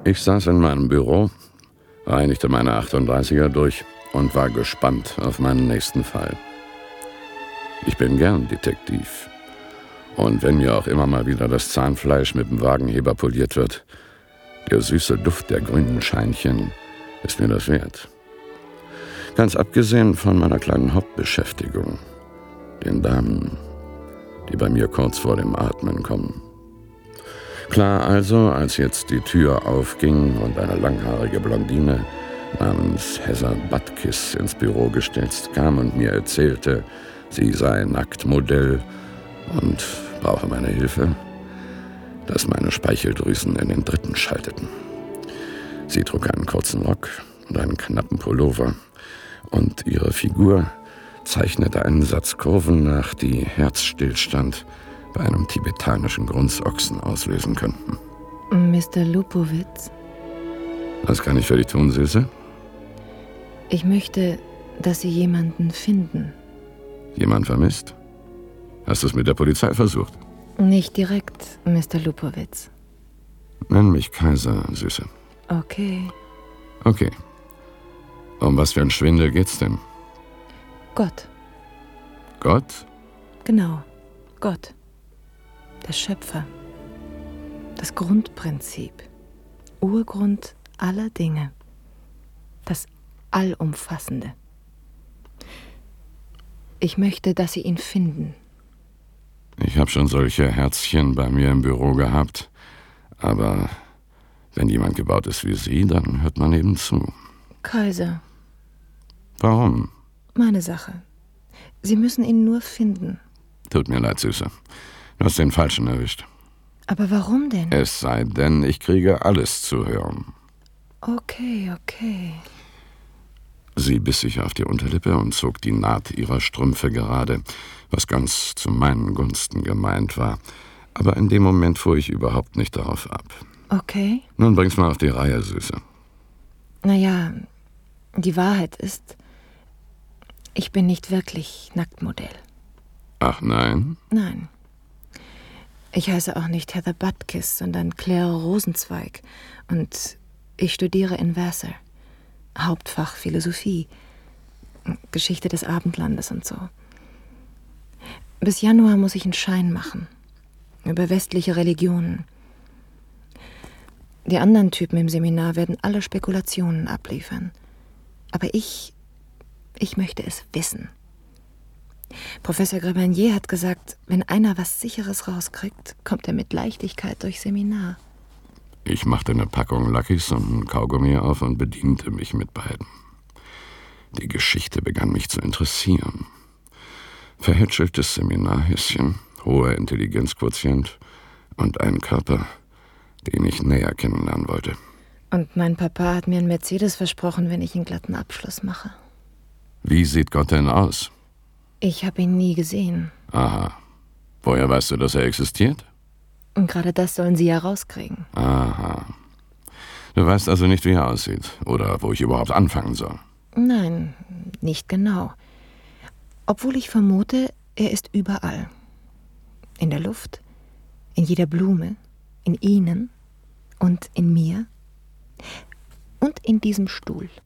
Ich saß in meinem Büro, reinigte meine 38er durch und war gespannt auf meinen nächsten Fall. Ich bin gern Detektiv. Und wenn mir auch immer mal wieder das Zahnfleisch mit dem Wagenheber poliert wird, der süße Duft der grünen Scheinchen ist mir das wert. Ganz abgesehen von meiner kleinen Hauptbeschäftigung, den Damen, die bei mir kurz vor dem Atmen kommen. Klar also, als jetzt die Tür aufging und eine langhaarige Blondine namens Heather Butkiss ins Büro gestelzt kam und mir erzählte, sie sei Nacktmodell und brauche meine Hilfe, dass meine Speicheldrüsen in den Dritten schalteten. Sie trug einen kurzen Rock und einen knappen Pullover und ihre Figur zeichnete einen Satz Kurven nach, die Herzstillstand bei einem tibetanischen Grunzochsen auslösen könnten. Mr. Lupowitz? Was kann ich für dich tun, Süße? Ich möchte, dass Sie jemanden finden. Jemand vermisst? Hast du es mit der Polizei versucht? Nicht direkt, Mr. Lupowitz. Nenn mich Kaiser, Süße. Okay. Okay. Um was für einen Schwindel geht's denn? Gott. Gott? Genau, Gott. Der Schöpfer. Das Grundprinzip. Urgrund aller Dinge. Das Allumfassende. Ich möchte, dass Sie ihn finden. Ich habe schon solche Herzchen bei mir im Büro gehabt. Aber wenn jemand gebaut ist wie Sie, dann hört man eben zu. Kaiser. Warum? Meine Sache. Sie müssen ihn nur finden. Tut mir leid, Süße. Du hast den Falschen erwischt. Aber warum denn? Es sei denn, ich kriege alles zu hören. Okay. Sie biss sich auf die Unterlippe und zog die Naht ihrer Strümpfe gerade, was ganz zu meinen Gunsten gemeint war. Aber in dem Moment fuhr ich überhaupt nicht darauf ab. Okay. Nun bring's mal auf die Reihe, Süße. Naja, die Wahrheit ist, ich bin nicht wirklich Nacktmodell. Ach nein? Nein. Ich heiße auch nicht Heather Butkiss, sondern Claire Rosenzweig. Und ich studiere in Vassar. Hauptfach Philosophie. Geschichte des Abendlandes und so. Bis Januar muss ich einen Schein machen. Über westliche Religionen. Die anderen Typen im Seminar werden alle Spekulationen abliefern. Aber ich möchte es wissen. Professor Grebanier hat gesagt, wenn einer was Sicheres rauskriegt, kommt er mit Leichtigkeit durchs Seminar. Ich machte eine Packung Luckys und einen Kaugummi auf und bediente mich mit beiden. Die Geschichte begann mich zu interessieren. Verhätscheltes Seminarhäschen, hoher Intelligenzquotient und ein Körper, den ich näher kennenlernen wollte. Und mein Papa hat mir einen Mercedes versprochen, wenn ich einen glatten Abschluss mache. Wie sieht Gott denn aus? Ich habe ihn nie gesehen. Aha. Woher weißt du, dass er existiert? Und gerade das sollen Sie ja rauskriegen. Aha. Du weißt also nicht, wie er aussieht oder wo ich überhaupt anfangen soll. Nein, nicht genau. Obwohl ich vermute, er ist überall. In der Luft, in jeder Blume, in Ihnen und in mir und in diesem Stuhl.